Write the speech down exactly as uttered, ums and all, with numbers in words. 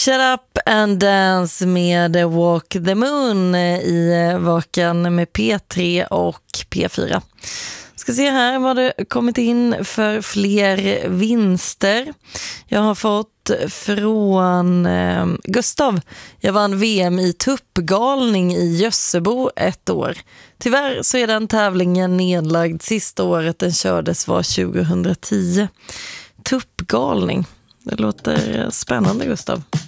Shut up and dance med Walk the Moon i Vakan med P tre och P fyra. Ska se här vad det kommit in för fler vinster. Jag har fått från eh, Gustav. Jag vann V M i tuppgalning i Jössebo ett år. Tyvärr så är den tävlingen nedlagd. Sista året den kördes var tjugohundratio. Tuppgalning. Det låter spännande, Gustav.